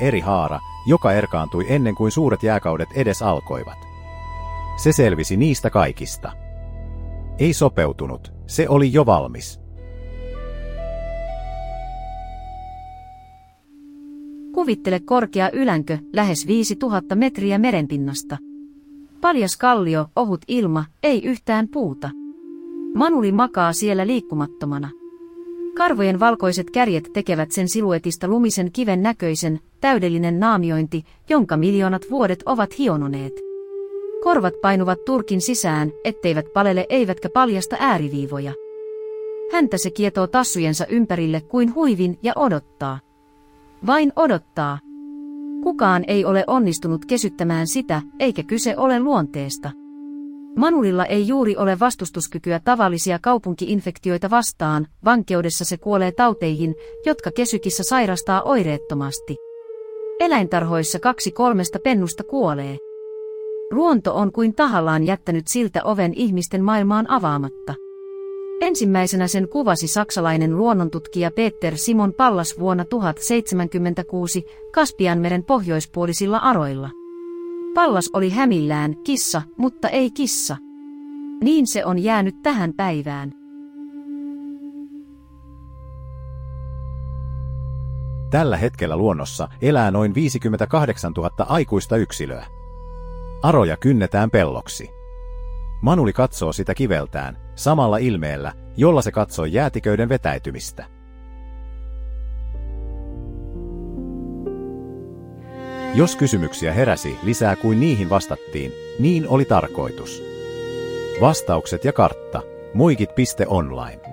eri haara, joka erkaantui ennen kuin suuret jääkaudet edes alkoivat. Se selvisi niistä kaikista. Ei sopeutunut, se oli jo valmis. Kuvittele korkea ylänkö, lähes 5000 metriä merenpinnasta. Paljas kallio, ohut ilma, ei yhtään puuta. Manuli makaa siellä liikkumattomana. Karvojen valkoiset kärjet tekevät sen siluetista lumisen kiven näköisen, täydellinen naamiointi, jonka miljoonat vuodet ovat hiononeet. Korvat painuvat turkin sisään, etteivät palele eivätkä paljasta ääriviivoja. Häntä se kietoo tassujensa ympärille kuin huivin ja odottaa. Vain odottaa. Kukaan ei ole onnistunut kesyttämään sitä, eikä kyse ole luonteesta. Manulilla ei juuri ole vastustuskykyä tavallisia kaupunki-infektioita vastaan, vankeudessa se kuolee tauteihin, jotka kesykissä sairastaa oireettomasti. Eläintarhoissa 2/3 pennusta kuolee. Luonto on kuin tahallaan jättänyt siltä oven ihmisten maailmaan avaamatta. Ensimmäisenä sen kuvasi saksalainen luonnontutkija Peter Simon Pallas vuonna 1076 Kaspianmeren pohjoispuolisilla aroilla. Pallas oli hämillään, kissa, mutta ei kissa. Niin se on jäänyt tähän päivään. Tällä hetkellä luonnossa elää noin 58 000 aikuista yksilöä. Aroja kynnetään pelloksi. Manuli katsoo sitä kiveltään, samalla ilmeellä, jolla se katsoi jäätiköiden vetäytymistä. Jos kysymyksiä heräsi lisää kuin niihin vastattiin, niin oli tarkoitus. Vastaukset ja kartta. Muikit.online